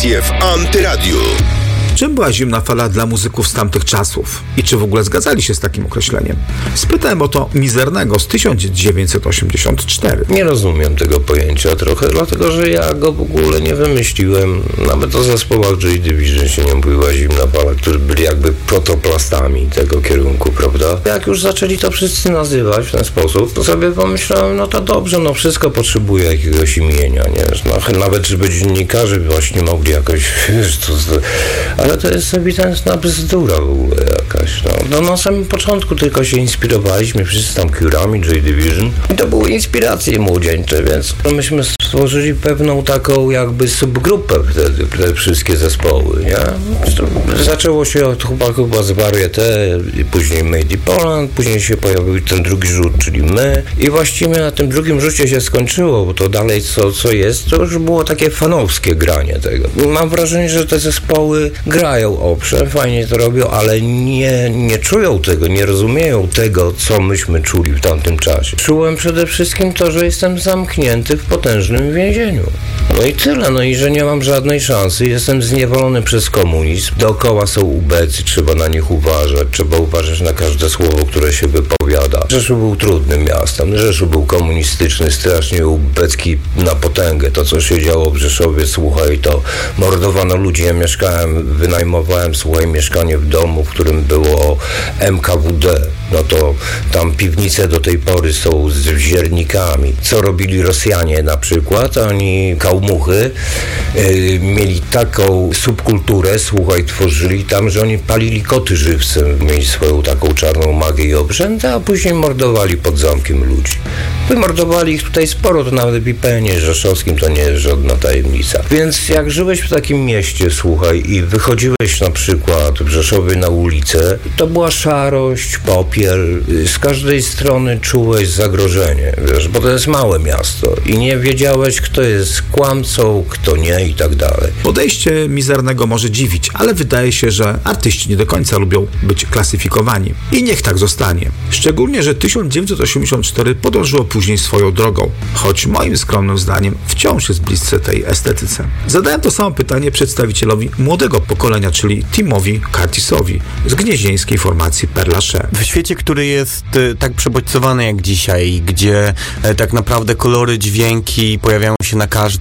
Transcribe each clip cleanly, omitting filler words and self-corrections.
Rekolekcje w Antyradiu. Czym była zimna fala dla muzyków z tamtych czasów? I czy w ogóle zgadzali się z takim określeniem? Spytałem o to Mizernego z 1984. Nie rozumiem tego pojęcia trochę, dlatego że ja go w ogóle nie wymyśliłem. Nawet o zespołach Joy Division się nie mówiła zimna fala, którzy byli jakby protoplastami tego kierunku, prawda? Jak już zaczęli to wszyscy nazywać w ten sposób, to sobie pomyślałem, no to dobrze, no wszystko potrzebuje jakiegoś imienia, nie? No, nawet żeby dziennikarze właśnie mogli jakoś, wiesz, ale to jest ewidentna bzdura w ogóle jakaś. No na samym początku tylko się inspirowaliśmy wszyscy tam Curami, Joy Division i to były inspiracje młodzieńcze, więc myśmy stworzyli pewną taką jakby subgrupę wtedy, te wszystkie zespoły, nie? Zaczęło się od chyba z Varieté, później Made in Poland, później się pojawił ten drugi rzut, czyli my i właściwie na tym drugim rzucie się skończyło, bo to dalej co jest, to już było takie fanowskie granie tego. Mam wrażenie, że te zespoły grają, owszem, fajnie to robią, ale nie czują tego, nie rozumieją tego, co myśmy czuli w tamtym czasie. Czułem przede wszystkim to, że jestem zamknięty w potężnym więzieniu. No i tyle, no i że nie mam żadnej szansy, jestem zniewolony przez komunizm, dookoła są ubecy, trzeba na nich uważać, trzeba uważać na każde słowo, które się wypowiada. Rzeszów był trudnym miastem, Rzeszów był komunistyczny, strasznie ubecki na potęgę, to co się działo w Rzeszowie, słuchaj, to mordowano ludzi, ja wynajmowałem, słuchaj, mieszkanie w domu, w którym było MKWD. No to tam piwnice do tej pory są z ziernikami. Co robili Rosjanie na przykład? Oni, kałmuchy, mieli taką subkulturę, słuchaj, tworzyli tam, że oni palili koty żywcem, mieli swoją taką czarną magię i obrzędy, a później mordowali pod zamkiem ludzi. Wymordowali ich tutaj sporo, to nawet w IPN-ie rzeszowskim to nie jest żadna tajemnica. Więc jak żyłeś w takim mieście, słuchaj, i wychodziłeś na przykład w Rzeszowie na ulicę, to była szarość, popiel, z każdej strony czułeś zagrożenie, wiesz, bo to jest małe miasto i nie wiedziałeś, kto jest kłamcą, kto nie i tak dalej. Podejście Mizernego może dziwić, ale wydaje się, że artyści nie do końca lubią być klasyfikowani. I niech tak zostanie. Szczególnie, że 1984 podążyło później swoją drogą, choć moim skromnym zdaniem wciąż jest blisce tej estetyce. Zadałem to samo pytanie przedstawicielowi młodego pokolenia, czyli Timowi Curtisowi z gnieźnieńskiej formacji Père Lachaise. W świecie, który jest tak przebodźcowany jak dzisiaj, gdzie tak naprawdę kolory, dźwięki pojawiają się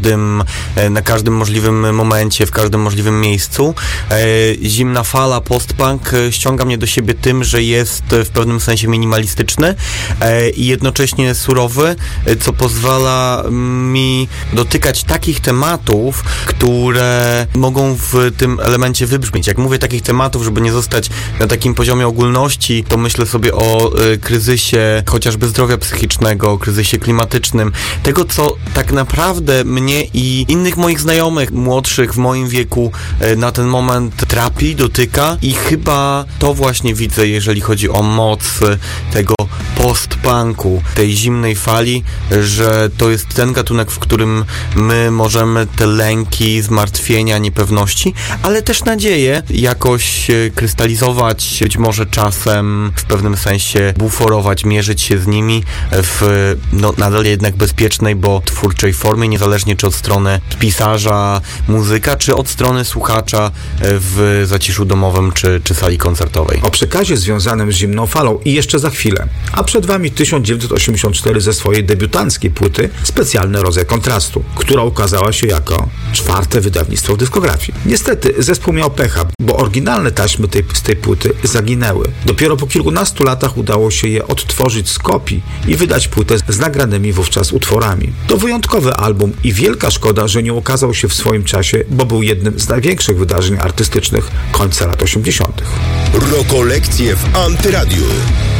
na każdym możliwym momencie, w każdym możliwym miejscu, zimna fala, post-punk ściąga mnie do siebie tym, że jest w pewnym sensie minimalistyczny i jednocześnie surowy, co pozwala mi dotykać takich tematów, które mogą w tym elemencie wybrzmieć. Jak mówię takich tematów, żeby nie zostać na takim poziomie ogólności, to myślę sobie o kryzysie chociażby zdrowia psychicznego, o kryzysie klimatycznym, tego, co tak naprawdę mnie i innych moich znajomych, młodszych w moim wieku na ten moment trapi, dotyka i chyba to właśnie widzę, jeżeli chodzi o moc tego post-punku, tej zimnej fali, że to jest ten gatunek, w którym my możemy te lęki, zmartwienia, niepewności, ale też nadzieję jakoś krystalizować, być może czasem w pewnym sensie buforować, mierzyć się z nimi w nadal jednak bezpiecznej, bo twórczej formie, niezależnie czy od strony pisarza, muzyka, czy od strony słuchacza w zaciszu domowym, czy sali koncertowej. O przekazie związanym z zimną falą i jeszcze za chwilę. A przed wami 1984 ze swojej debiutanckiej płyty Specjalny rodzaj kontrastu, która ukazała się jako 4. wydawnictwo w dyskografii. Niestety zespół miał pecha, bo oryginalne taśmy z tej płyty zaginęły. Dopiero po kilkunastu latach udało się je odtworzyć z kopii i wydać płytę z nagranymi wówczas utworami. To wyjątkowy album i wielka szkoda, że nie ukazał się w swoim czasie, bo był jednym z największych wydarzeń artystycznych końca lat 80. Rekolekcje w Antyradiu.